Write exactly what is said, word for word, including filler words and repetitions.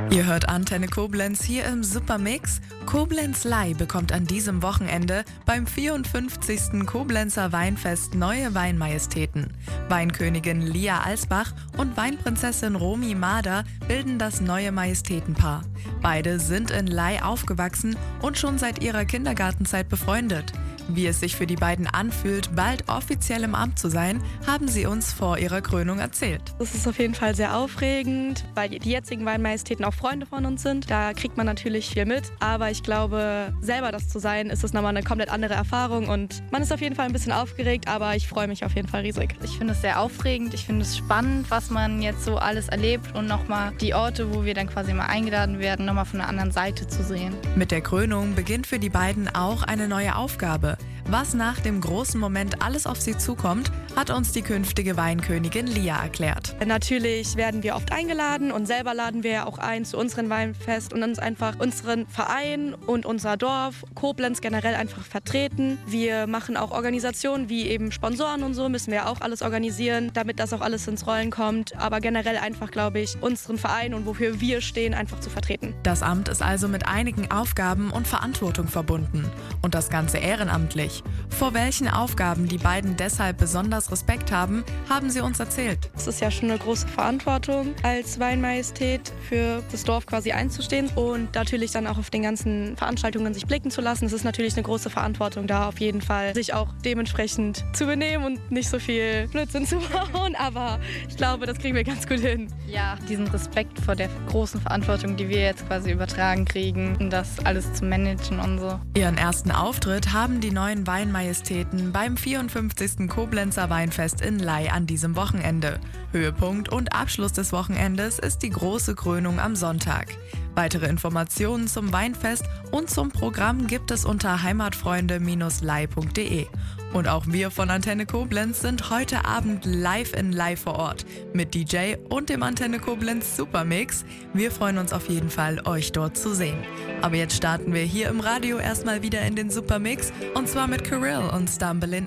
Ihr hört Antenne Koblenz hier im Supermix. Koblenz Leih bekommt an diesem Wochenende beim vierundfünfzigsten Koblenzer Weinfest neue Weinmajestäten. Weinkönigin Lia Alsbach und Weinprinzessin Romy Mader bilden das neue Majestätenpaar. Beide sind in Leih aufgewachsen und schon seit ihrer Kindergartenzeit befreundet. Wie es sich für die beiden anfühlt, bald offiziell im Amt zu sein, haben sie uns vor ihrer Krönung erzählt. Das ist auf jeden Fall sehr aufregend, weil die jetzigen Weinmajestäten auch Freunde von uns sind. Da kriegt man natürlich viel mit, aber ich glaube, selber das zu sein, ist das nochmal eine komplett andere Erfahrung und man ist auf jeden Fall ein bisschen aufgeregt, aber ich freue mich auf jeden Fall riesig. Ich finde es sehr aufregend, ich finde es spannend, was man jetzt so alles erlebt und nochmal die Orte, wo wir dann quasi mal eingeladen werden, nochmal von der anderen Seite zu sehen. Mit der Krönung beginnt für die beiden auch eine neue Aufgabe. Was nach dem großen Moment alles auf sie zukommt, hat uns die künftige Weinkönigin Lia erklärt. Natürlich werden wir oft eingeladen und selber laden wir ja auch ein zu unserem Weinfest und uns einfach unseren Verein und unser Dorf, Koblenz generell einfach vertreten. Wir machen auch Organisationen wie eben Sponsoren und so, müssen wir auch alles organisieren, damit das auch alles ins Rollen kommt. Aber generell einfach, glaube ich, unseren Verein und wofür wir stehen, einfach zu vertreten. Das Amt ist also mit einigen Aufgaben und Verantwortung verbunden. Und das Ganze ehrenamtlich. Vor welchen Aufgaben die beiden deshalb besonders Respekt haben, haben sie uns erzählt. Es ist ja schon eine große Verantwortung, als Weinmajestät für das Dorf quasi einzustehen und natürlich dann auch auf den ganzen Veranstaltungen sich blicken zu lassen. Es ist natürlich eine große Verantwortung da, auf jeden Fall sich auch dementsprechend zu benehmen und nicht so viel Blödsinn zu bauen, aber ich glaube, das kriegen wir ganz gut hin. Ja, diesen Respekt vor der großen Verantwortung, die wir jetzt quasi übertragen kriegen, um das alles zu managen und so. Ihren ersten Auftritt haben die neuen Weinmajestäten beim vierundfünfzigsten Koblenzer Weinfest in Leih an diesem Wochenende. Höhepunkt und Abschluss des Wochenendes ist die große Krönung am Sonntag. Weitere Informationen zum Weinfest und zum Programm gibt es unter heimatfreunde Bindestrich leih punkt de. Und auch wir von Antenne Koblenz sind heute Abend live in Leih vor Ort mit D J und dem Antenne Koblenz Supermix. Wir freuen uns auf jeden Fall, euch dort zu sehen. Aber jetzt starten wir hier im Radio erstmal wieder in den Supermix und zwar mit Kirill und Stumbling.